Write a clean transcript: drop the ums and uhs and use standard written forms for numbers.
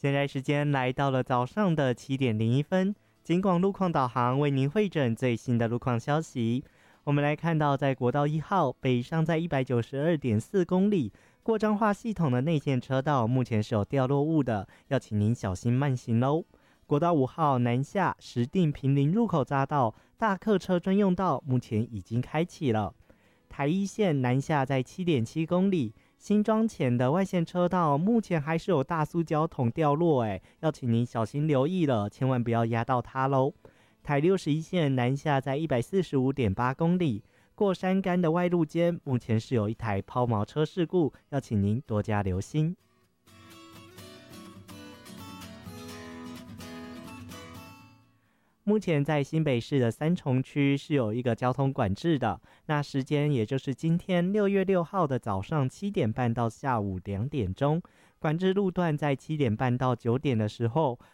现在时间来到了早上的7:01，警广路况导航为您汇整最新的路况消息。我们来看到，在国道1号北上在192.4公里，过彰化系统的内线车道目前是有掉落物的，要请您小心慢行喽。国道5号南下石碇坪林入口匝道大客车专用道目前已经开启了。台一线南下在7.7公里，新庄前的外线车道目前还是有大塑胶桶掉落，要请您小心留意了，千万不要压到它喽。台61线南下在145.8公里，过山干的外路间目前是有一台抛锚车事故，要请您多加留心。目前在新北市的三重区是有一个交通管制的，那时间也就是今天6月6号的早上7点半到下午2点钟，管制路段在7点半到9点的时候，